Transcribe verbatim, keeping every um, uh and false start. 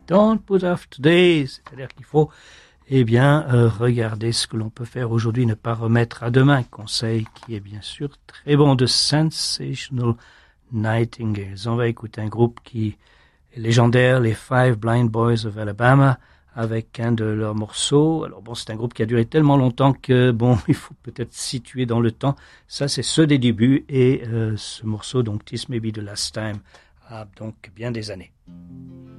Don't put off today. C'est-à-dire qu'il faut, eh bien, euh, regarder ce que l'on peut faire aujourd'hui, ne pas remettre à demain. Conseil qui est bien sûr très bon de Sensational Nightingales. On va écouter un groupe qui est légendaire, les Five Blind Boys of Alabama, avec un de leurs morceaux. Alors bon, c'est un groupe qui a duré tellement longtemps que, bon, il faut peut-être situer dans le temps. Ça, c'est ceux des débuts, et euh, ce morceau, donc, This May Be the Last Time, a donc bien des années.